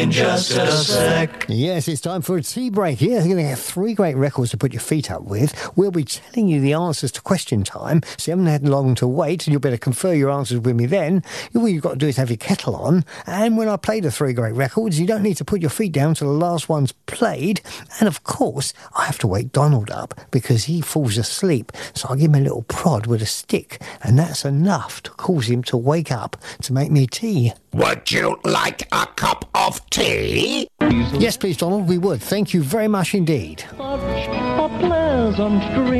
In just a sec. Yes, it's time for a tea break. Here, you're going to get 3 great records to put your feet up with. We'll be telling you the answers to question time, so you haven't had long to wait, and you'll better confer your answers with me then. All you've got to do is have your kettle on, and when I play the 3 great records, you don't need to put your feet down till the last one's played. And of course, I have to wake Donald up because he falls asleep, so I give him a little prod with a stick, and that's enough to cause him to wake up to make me tea. Would you like a cup of tea? Yes, please, Donald, we would. Thank you very much indeed. Such a pleasant dream.